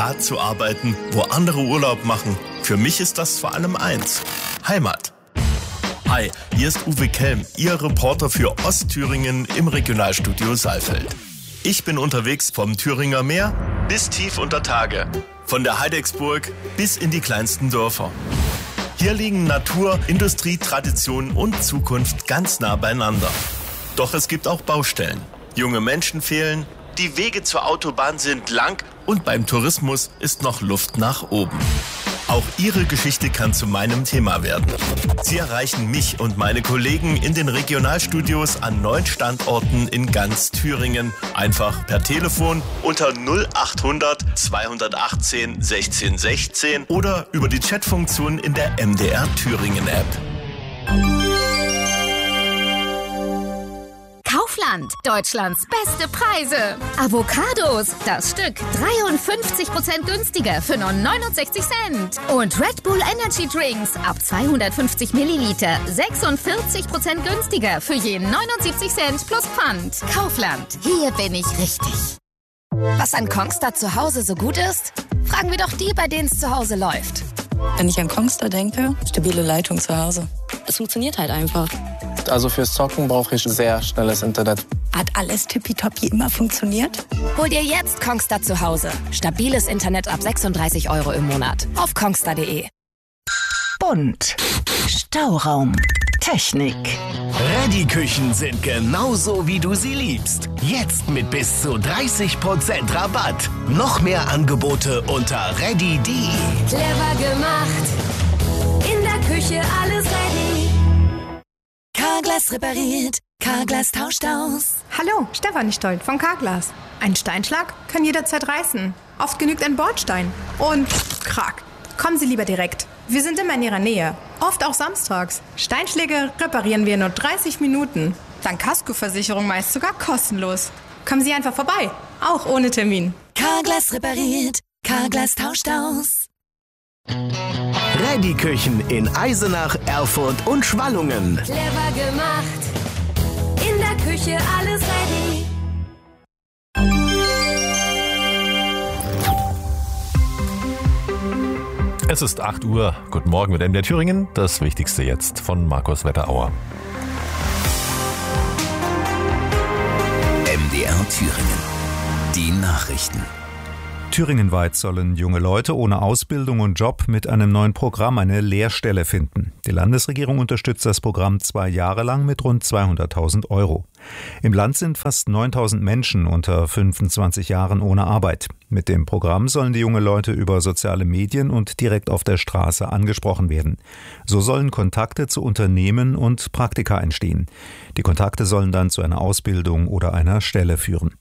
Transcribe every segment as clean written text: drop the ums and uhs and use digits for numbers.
da zu arbeiten, wo andere Urlaub machen. Für mich ist das vor allem eins: Heimat. Hi, hier ist Uwe Kelm, Ihr Reporter für Ostthüringen im Regionalstudio Saalfeld. Ich bin unterwegs vom Thüringer Meer bis tief unter Tage, von der Heidecksburg bis in die kleinsten Dörfer. Hier liegen Natur, Industrie, Tradition und Zukunft ganz nah beieinander. Doch es gibt auch Baustellen. Junge Menschen fehlen, die Wege zur Autobahn sind lang und beim Tourismus ist noch Luft nach oben. Auch Ihre Geschichte kann zu meinem Thema werden. Sie erreichen mich und meine Kollegen in den Regionalstudios an 9 Standorten in ganz Thüringen. Einfach per Telefon unter 0800 218 16 16 oder über die Chatfunktion in der MDR Thüringen App. Kaufland, Deutschlands beste Preise. Avocados, das Stück 53% günstiger für nur 69 Cent. Und Red Bull Energy Drinks ab 250 Milliliter 46% günstiger für je 79 Cent plus Pfand. Kaufland, hier bin ich richtig. Was an Kongstar zu Hause so gut ist? Fragen wir doch die, bei denen es zu Hause läuft. Wenn ich an Kongstar denke, stabile Leitung zu Hause. Es funktioniert halt einfach. Also fürs Zocken brauche ich sehr schnelles Internet. Hat alles tippitoppi immer funktioniert? Hol dir jetzt Kongstar zu Hause. Stabiles Internet ab 36 € im Monat. Auf kongstar.de. Bunt. Stauraum. Technik. Reddy-Küchen sind genauso, wie du sie liebst. Jetzt mit bis zu 30% Rabatt. Noch mehr Angebote unter reddy.de. Clever gemacht. In der Küche alles ready. Carglass repariert. Carglass tauscht aus. Hallo, Stefanie Stolt von Carglass. Ein Steinschlag kann jederzeit reißen. Oft genügt ein Bordstein. Und krack. Kommen Sie lieber direkt. Wir sind immer in Ihrer Nähe. Oft auch samstags. Steinschläge reparieren wir in nur 30 Minuten. Dank Kaskoversicherung meist sogar kostenlos. Kommen Sie einfach vorbei. Auch ohne Termin. Carglass repariert. Carglass tauscht aus. Reddy-Küchen in Eisenach, Erfurt und Schwallungen. Clever gemacht. In der Küche alles ready. Es ist 8 Uhr. Guten Morgen mit MDR Thüringen. Das Wichtigste jetzt von Markus Wetterauer. MDR Thüringen. Die Nachrichten. Thüringenweit sollen junge Leute ohne Ausbildung und Job mit einem neuen Programm eine Lehrstelle finden. Die Landesregierung unterstützt das Programm 2 Jahre lang mit rund 200.000 €. Im Land sind fast 9.000 Menschen unter 25 Jahren ohne Arbeit. Mit dem Programm sollen die jungen Leute über soziale Medien und direkt auf der Straße angesprochen werden. So sollen Kontakte zu Unternehmen und Praktika entstehen. Die Kontakte sollen dann zu einer Ausbildung oder einer Stelle führen.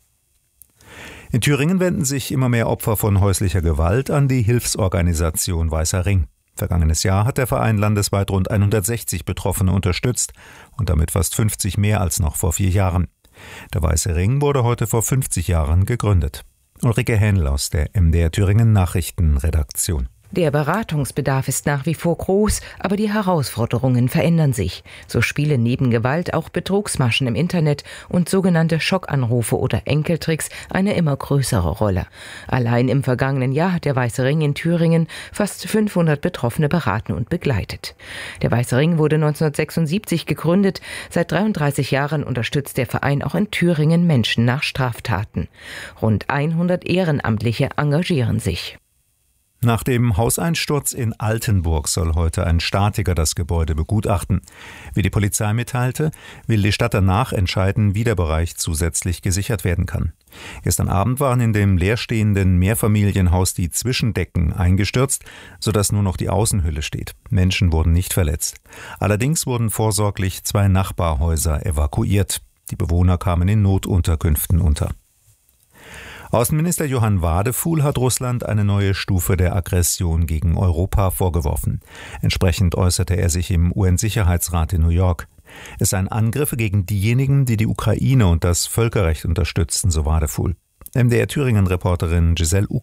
In Thüringen wenden sich immer mehr Opfer von häuslicher Gewalt an die Hilfsorganisation Weißer Ring. Vergangenes Jahr hat der Verein landesweit rund 160 Betroffene unterstützt und damit fast 50 mehr als noch vor 4 Jahren. Der Weiße Ring wurde heute vor 50 Jahren gegründet. Ulrike Hähnl aus der MDR Thüringen Nachrichtenredaktion. Der Beratungsbedarf ist nach wie vor groß, aber die Herausforderungen verändern sich. So spielen neben Gewalt auch Betrugsmaschen im Internet und sogenannte Schockanrufe oder Enkeltricks eine immer größere Rolle. Allein im vergangenen Jahr hat der Weiße Ring in Thüringen fast 500 Betroffene beraten und begleitet. Der Weiße Ring wurde 1976 gegründet. Seit 33 Jahren unterstützt der Verein auch in Thüringen Menschen nach Straftaten. Rund 100 Ehrenamtliche engagieren sich. Nach dem Hauseinsturz in Altenburg soll heute ein Statiker das Gebäude begutachten. Wie die Polizei mitteilte, will die Stadt danach entscheiden, wie der Bereich zusätzlich gesichert werden kann. Gestern Abend waren in dem leerstehenden Mehrfamilienhaus die Zwischendecken eingestürzt, sodass nur noch die Außenhülle steht. Menschen wurden nicht verletzt. Allerdings wurden vorsorglich 2 Nachbarhäuser evakuiert. Die Bewohner kamen in Notunterkünften unter. Außenminister Johann Wadefuhl hat Russland eine neue Stufe der Aggression gegen Europa vorgeworfen. Entsprechend äußerte er sich im UN-Sicherheitsrat in New York. Es seien Angriffe gegen diejenigen, die die Ukraine und das Völkerrecht unterstützten, so Wadefuhl. MDR Thüringen-Reporterin Giselle Uka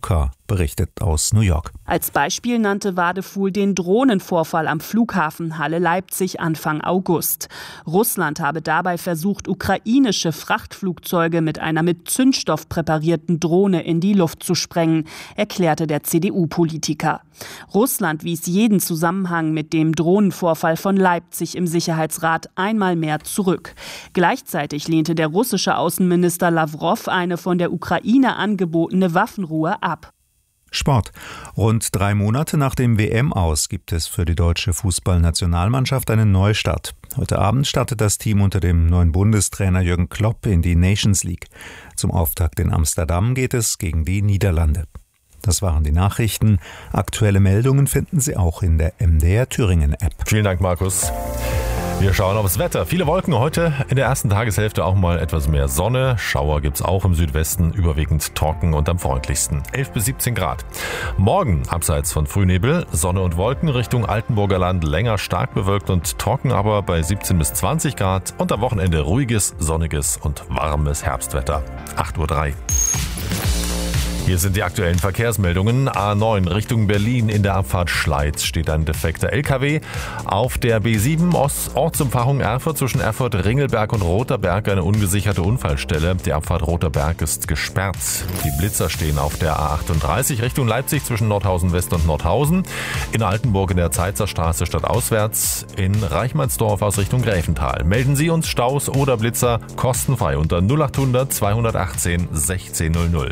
berichtet aus New York. Als Beispiel nannte Wadefuhl den Drohnenvorfall am Flughafen Halle-Leipzig Anfang August. Russland habe dabei versucht, ukrainische Frachtflugzeuge mit einer mit Zündstoff präparierten Drohne in die Luft zu sprengen, erklärte der CDU-Politiker. Russland wies jeden Zusammenhang mit dem Drohnenvorfall von Leipzig im Sicherheitsrat einmal mehr zurück. Gleichzeitig lehnte der russische Außenminister Lawrow eine von der Ukraine angebotene Waffenruhe ab. Sport. Rund 3 Monate nach dem WM-Aus gibt es für die deutsche Fußballnationalmannschaft einen Neustart. Heute Abend startet das Team unter dem neuen Bundestrainer Jürgen Klopp in die Nations League. Zum Auftakt in Amsterdam geht es gegen die Niederlande. Das waren die Nachrichten. Aktuelle Meldungen finden Sie auch in der MDR Thüringen-App. Vielen Dank, Markus. Wir schauen aufs Wetter. Viele Wolken heute, in der ersten Tageshälfte auch mal etwas mehr Sonne. Schauer gibt's auch im Südwesten, überwiegend trocken und am freundlichsten. 11 bis 17 Grad. Morgen, abseits von Frühnebel, Sonne und Wolken, Richtung Altenburger Land länger stark bewölkt und trocken, aber bei 17 bis 20 Grad. Und am Wochenende ruhiges, sonniges und warmes Herbstwetter. 8:03 Uhr. Hier sind die aktuellen Verkehrsmeldungen. A9 Richtung Berlin in der Abfahrt Schleiz steht ein defekter LKW. Auf der B7 Ortsumfahrung Erfurt zwischen Erfurt, Ringelberg und Roterberg eine ungesicherte Unfallstelle. Die Abfahrt Roterberg ist gesperrt. Die Blitzer stehen auf der A38 Richtung Leipzig zwischen Nordhausen West und Nordhausen. In Altenburg in der Zeitzerstraße stadtauswärts. In Reichmannsdorf aus Richtung Gräfental. Melden Sie uns Staus oder Blitzer kostenfrei unter 0800 218 1600.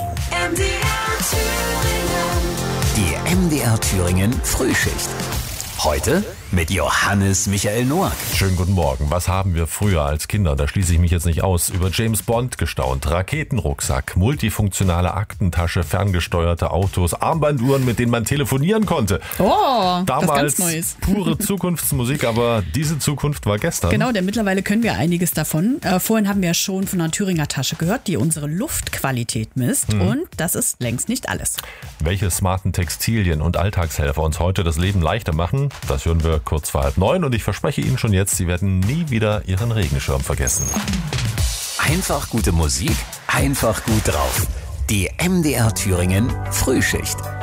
Die MDR Thüringen Frühschicht. Heute mit Johannes Michael Noack. Schönen guten Morgen. Was haben wir früher als Kinder, da schließe ich mich jetzt nicht aus, über James Bond gestaunt, Raketenrucksack, multifunktionale Aktentasche, ferngesteuerte Autos, Armbanduhren, mit denen man telefonieren konnte. Oh, damals was ganz Neues. Pure Zukunftsmusik, aber diese Zukunft war gestern. Genau, denn mittlerweile können wir einiges davon. Vorhin haben wir ja schon von einer Thüringer Tasche gehört, die unsere Luftqualität misst. Und das ist längst nicht alles. Welche smarten Textilien und Alltagshelfer uns heute das Leben leichter machen, das hören wir kurz vor 8:30 und ich verspreche Ihnen schon jetzt, Sie werden nie wieder Ihren Regenschirm vergessen. Einfach gute Musik, einfach gut drauf. Die MDR Thüringen Frühschicht.